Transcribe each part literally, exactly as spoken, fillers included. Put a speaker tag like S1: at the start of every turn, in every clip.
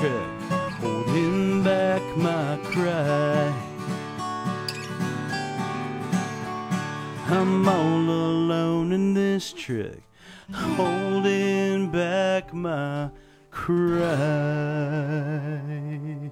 S1: holding back my cry. I'm all alone in this truck, holding back my cry.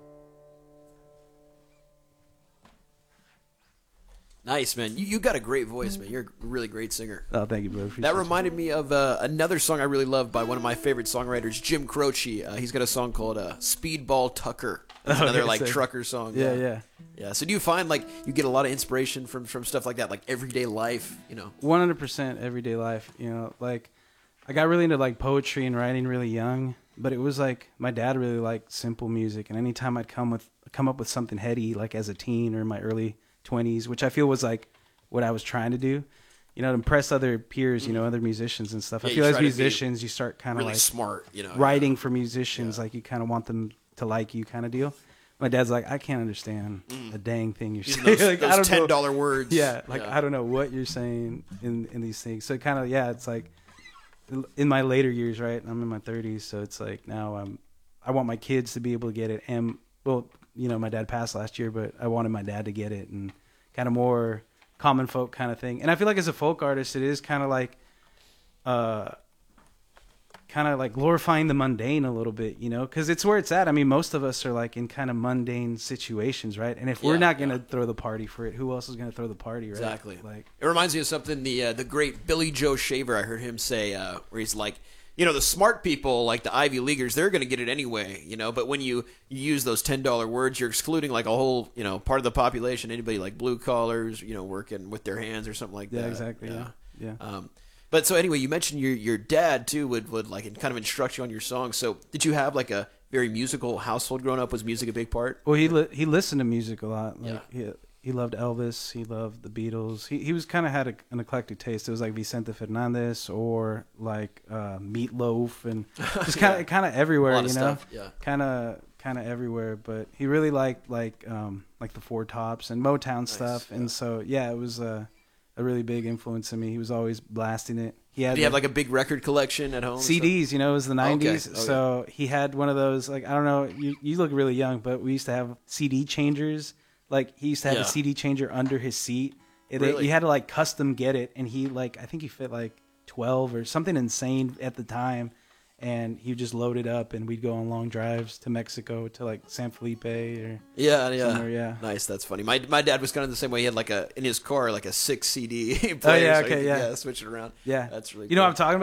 S2: Nice, man. You, you got a great voice, man. You're a really great singer.
S1: Oh, thank you, bro. Appreciate
S2: That reminded me of uh, another song I really love by one of my favorite songwriters, Jim Croce. Uh, he's got a song called uh, Speedball Tucker. It's
S1: Oh,
S2: another
S1: okay,
S2: like
S1: so-
S2: trucker song.
S1: Yeah, yeah.
S2: Yeah. So do you find like you get a lot of inspiration from, from stuff like that, like everyday life, you know?
S1: one hundred percent everyday life, you know, like I got really into like poetry and writing really young, but it was like my dad really liked simple music, and anytime I'd come with come up with something heady like as a teen or in my early twenties, which I feel was like what I was trying to do, you know, to impress other peers, you know, other musicians and stuff.
S2: Yeah,
S1: I
S2: you
S1: feel as
S2: try to be
S1: musicians you start kind of
S2: Really
S1: like
S2: smart, you know?
S1: writing
S2: yeah.
S1: for musicians,
S2: Yeah.
S1: like you kind of want them to like you kind of deal. My dad's like, I can't understand a dang thing you're
S2: Using
S1: saying.
S2: those,
S1: like, I
S2: those
S1: don't
S2: ten
S1: know.
S2: dollar words.
S1: Yeah, like
S2: Yeah.
S1: I don't know what you're saying in in these things. So kind of yeah, it's like in my later years, right? I'm in my thirties, so it's like now I'm I want my kids to be able to get it. And well, you know, my dad passed last year, but I wanted my dad to get it, and kind of more common folk kind of thing. And I feel like as a folk artist, it is kind of like uh kind of like glorifying the mundane a little bit, you know, because it's where it's at. I mean, most of us are like in kind of mundane situations, right? And if we're
S2: Yeah,
S1: not going to
S2: yeah.
S1: throw the party for it, who else is going to throw the party, right?
S2: Exactly.
S1: Like,
S2: It reminds me of something the uh, the great Billy Joe Shaver, I heard him say, uh, where he's like, you know, the smart people, like the Ivy Leaguers, they're going to get it anyway, you know, but when you, you use those ten dollar words, you're excluding like a whole, you know, part of the population, anybody like blue collars, you know, working with their hands or something like
S1: yeah,
S2: that.
S1: exactly. Yeah. Yeah.
S2: Um, but so anyway, you mentioned your your dad too would, would like kind of instruct you on your songs. So did you have like a very musical household growing up? Was music a big part?
S1: Well, he li- he listened to music a lot. Like
S2: Yeah.
S1: he he loved Elvis. He loved the Beatles. He he was kind of had a, an eclectic taste. It was like Vicente Fernandez or like uh, Meatloaf and just kind of
S2: Yeah.
S1: kind of everywhere.
S2: A lot
S1: you
S2: of
S1: know,
S2: stuff, yeah.
S1: kind of kind of everywhere. But he really liked like um like the Four Tops and Motown stuff.
S2: yeah.
S1: And so yeah, it was a a really big influence on me. He was always blasting it. He had
S2: Did you have
S1: the-
S2: like a big record collection at home? and
S1: C Ds, you know, it was the nineties.
S2: Okay. Oh,
S1: so he had one of those, like, I don't know, you, you look really young, but we used to have C D changers. Like, he used to have
S2: Yeah.
S1: a C D changer under his seat. It,
S2: Really?
S1: You had to, like, custom get it. And he, like, I think he fit, like, twelve or something insane at the time. And he just loaded up, and we'd go on long drives to Mexico, to, like, San Felipe or
S2: Yeah, yeah,
S1: somewhere, yeah.
S2: Nice, that's funny. My my dad was kind of the same way. He had like a in his car like a six C D player.
S1: Oh, yeah,
S2: so he
S1: okay,
S2: could,
S1: yeah.
S2: yeah, switch it around.
S1: Yeah.
S2: That's really.
S1: You know
S2: cool.
S1: what I'm talking about?